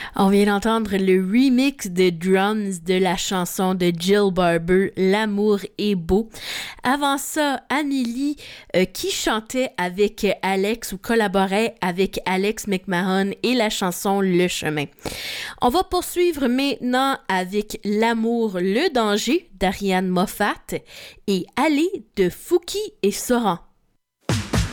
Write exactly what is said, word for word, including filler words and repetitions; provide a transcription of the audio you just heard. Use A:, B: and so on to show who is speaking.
A: On vient d'entendre le remix de drums de la chanson de Jill Barber, L'amour est beau. Avant ça, Amélie euh, qui chantait avec Alex ou collaborait avec Alex McMahon et la chanson Le chemin. On va poursuivre maintenant avec L'amour, le danger d'Ariane Moffat et Aller de Fouki et Soran.